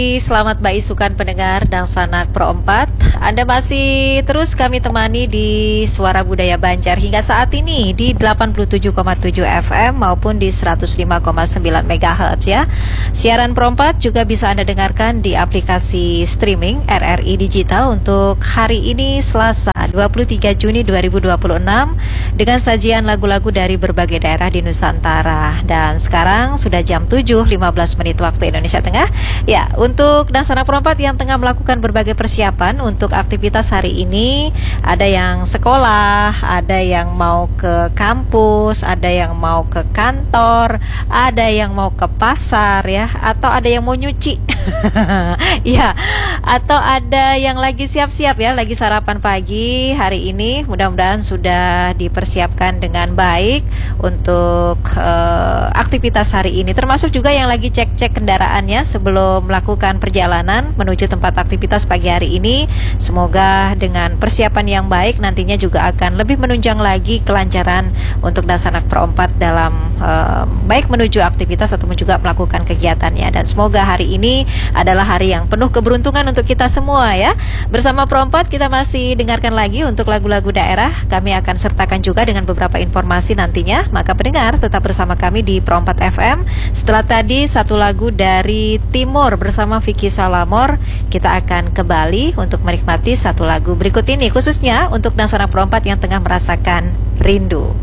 Selamat Baisukan pendengar dan sanak Pro 4. Anda masih terus kami temani di Suara Budaya Banjar hingga saat ini di 87,7 FM maupun di 105,9 MHz ya. Siaran Pro 4 juga bisa Anda dengarkan di aplikasi streaming RRI Digital untuk hari ini Selasa 23 Juni 2026 dengan sajian lagu-lagu dari berbagai daerah di Nusantara. Dan sekarang sudah jam 7.15 menit waktu Indonesia Tengah. Ya, untuk dan sanak perempat yang tengah melakukan berbagai persiapan untuk aktivitas hari ini, ada yang sekolah, ada yang mau ke kampus, ada yang mau ke kantor, ada yang mau ke pasar ya, atau ada yang mau nyuci. Ya, atau ada yang lagi siap-siap ya, lagi sarapan pagi hari ini. Mudah-mudahan sudah dipersiapkan dengan baik untuk aktivitas hari ini, termasuk juga yang lagi cek-cek kendaraannya sebelum melakukan perjalanan menuju tempat aktivitas pagi hari ini. Semoga dengan persiapan yang baik nantinya juga akan lebih menunjang lagi kelancaran untuk Dasanak Pro 4 dalam baik menuju aktivitas ataupun juga melakukan kegiatannya. Dan semoga hari ini adalah hari yang penuh keberuntungan untuk kita semua ya. Bersama Pro 4 kita masih dengarkan lagi untuk lagu-lagu daerah. Kami akan sertakan juga dengan beberapa informasi nantinya. Maka pendengar tetap bersama kami di Pro 4 FM. Setelah tadi satu lagu dari Timur bersama Vicky Salamor, kita akan kembali untuk menikmati satu lagu berikut ini khususnya untuk Dasanak Pro 4 yang tengah merasakan rindu.